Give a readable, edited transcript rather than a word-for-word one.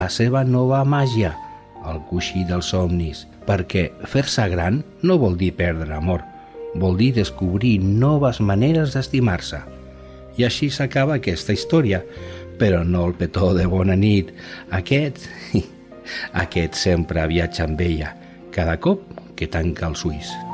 la seva nova màgia, el coixí dels somnis, perquè fer-se gran no vol dir perdre amor, vol dir descobrir noves maneres d'estimar-se. I així s'acaba aquesta història, però no el petó de bona nit. Aquest sempre viatja amb ella, cada cop que tanca els ulls.